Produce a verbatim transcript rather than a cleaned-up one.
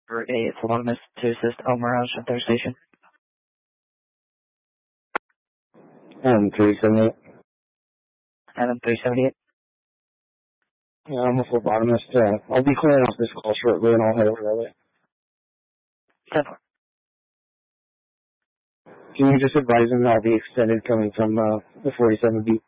for a phlebotomist to assist El Mirage at their station. Um, three seventy-eight. Adam three seventy-eight. Yeah, I'm a phlebotomist. Uh, I'll be clearing off this call shortly and I'll head over that way. ten four. Can you just advise him that I'll be extended coming from uh, the forty-seven B?